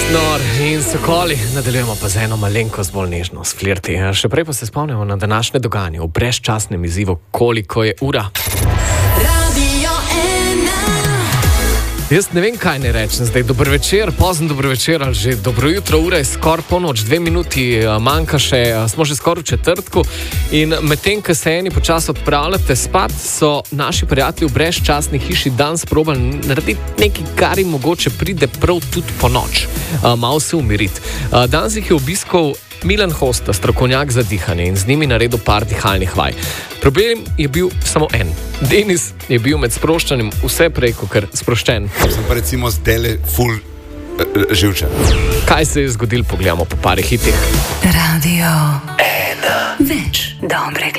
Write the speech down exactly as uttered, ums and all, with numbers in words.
Nor in Sokoli, nadaljujemo pa z eno malenkost bolj nežno, s flirti. Še prej pa se spomnimo na današnje dogajanje v brezčasnem izzivu, koliko je ura. Jaz ne vem, kaj ne rečem zdaj. Dober večer, pozen dober večer ali že dobro jutro, ura je skoraj polnoč, dve minuti manjka še, smo že skoraj v četrtku in medtem, ko se eni počasi odpravljate spat, so naši prijatelji v brezčasni hiši danes probali narediti nekaj, kar jim mogoče pride prav tudi po noč. Malo se umiriti. Danes jih je obiskal Milan Hosta, strokovnjak za dihanje, in z njimi naredil par dihalnih vaj. Problem je bil samo en. Denis je bil med sproščanjem vse prej kot sproščen. Sem pa recimo zdele ful uh, živčen. Kaj se je zgodilo, pogledamo po parih hitih. Radio ena. Več dobrega.